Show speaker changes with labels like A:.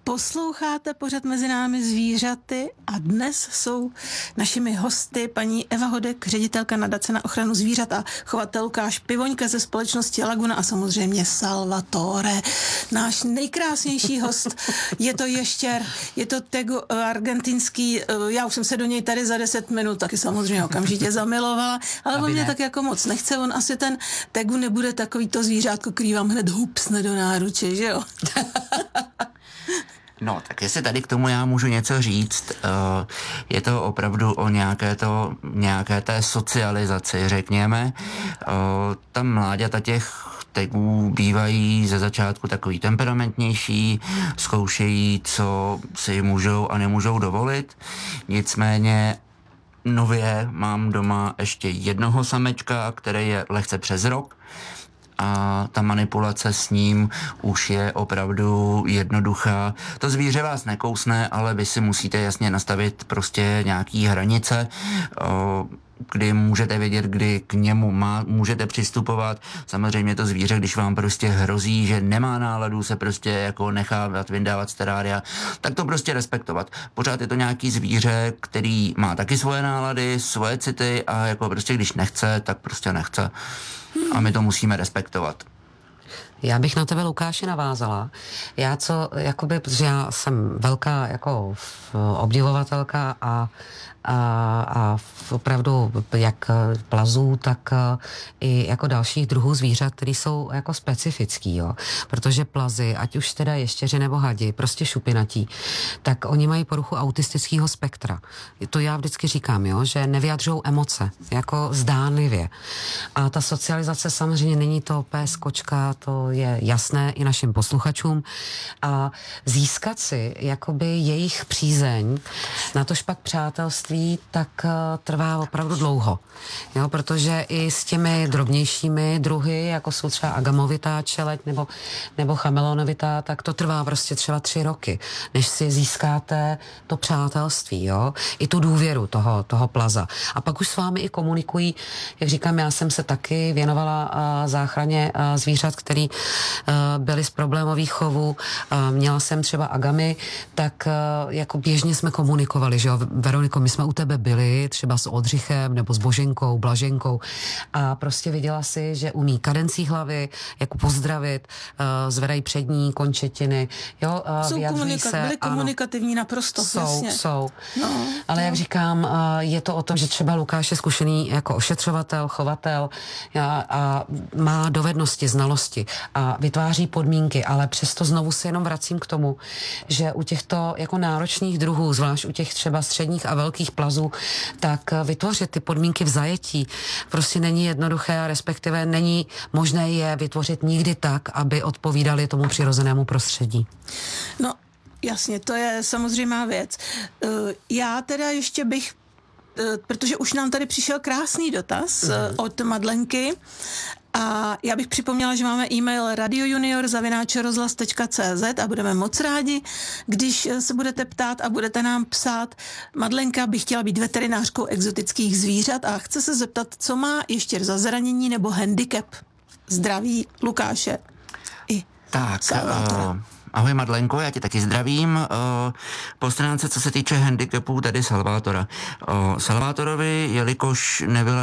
A: Posloucháte pořad Mezi námi zvířaty a dnes jsou našimi hosty paní Eva Hodek, ředitelka nadace na ochranu zvířat a chovatel Lukáš Pivoňka ze společnosti Laguna a samozřejmě Salvatore, náš nejkrásnější host. Je to ještěr, je to tegu argentinský, já už jsem se do něj tady za 10 minut taky samozřejmě okamžitě zamilovala, ale on mě tak jako moc nechce, on asi ten tegu nebude takový to zvířátko, který vám hned hupsne do náruče, že jo?
B: No, tak jestli tady k tomu já můžu něco říct, je to opravdu o nějaké té socializaci, řekněme. Tam mláďata těch tegů bývají ze začátku takový temperamentnější, zkoušejí, co si můžou a nemůžou dovolit. Nicméně nově mám doma ještě jednoho samečka, který je lehce přes rok. A ta manipulace s ním už je opravdu jednoduchá. To zvíře vás nekousne, ale vy si musíte jasně nastavit prostě nějaký hranice, kdy můžete vědět, kdy k němu můžete přistupovat. Samozřejmě to zvíře, když vám prostě hrozí, že nemá náladu se prostě jako nechávat vyndávat z terária, tak to prostě respektovat. Pořád je to nějaký zvíře, který má taky svoje nálady, svoje city a jako prostě když nechce, tak prostě nechce. A my to musíme respektovat.
C: Já bych na tebe, Lukáši, navázala. Protože já jsem velká jako obdivovatelka a opravdu jak plazů, tak i jako dalších druhů zvířat, které jsou jako specifický, jo. Protože plazy, ať už teda ještěři nebo hadi, prostě šupinatí, tak oni mají poruchu autistického spektra. To já vždycky říkám, jo, že nevyjadřují emoce, jako zdánlivě. A ta socializace samozřejmě není to pes, kočka, to je jasné i našim posluchačům. A získat si jakoby jejich přízeň, natož pak přátelství, tak trvá opravdu dlouho. Jo, protože i s těmi drobnějšími druhy, jako jsou třeba agamovitá čeleď nebo chameleonovitá, tak to trvá prostě třeba 3 roky, než si získáte to přátelství, jo, i tu důvěru toho plaza. A pak už s vámi i komunikují, jak říkám, já jsem se taky věnovala záchraně zvířat, který byli z problémových chovů, měla jsem třeba agamy, tak jako běžně jsme komunikovali, že jo, Veroniko, my jsme u tebe byli, třeba s Oldřichem nebo s Boženkou, Blaženkou a prostě viděla si, že umí kadencí hlavy, jako pozdravit, zvedají přední končetiny, jo, vyjadřují se.
A: Byli komunikativní naprosto, jasně.
C: Jsou. No, ale jak říkám, je to o tom, že třeba Lukáš je zkušený jako ošetřovatel, chovatel a má dovednosti, znalosti a vytváří podmínky, ale přesto znovu se jenom vracím k tomu, že u těchto jako náročných druhů, zvlášť u těch třeba středních a velkých plazů, tak vytvořit ty podmínky v zajetí prostě není jednoduché a respektive není možné je vytvořit nikdy tak, aby odpovídali tomu přirozenému prostředí.
A: No, jasně, to je samozřejmá věc. Já teda ještě bych, protože už nám tady přišel krásný dotaz od Madlenky, a já bych připomněla, že máme e-mail radiojunior@rozhlas.cz a budeme moc rádi, když se budete ptát a budete nám psát. Madlenka by chtěla být veterinářkou exotických zvířat a chce se zeptat, co má ještěr za zranění nebo handicap. Zdraví Lukáše i Salvatora.
B: Ahoj Madlenko, já tě taky zdravím. Po stránce, co se týče handicapů, tady Salvatora. Salvatorovi, jelikož nebyla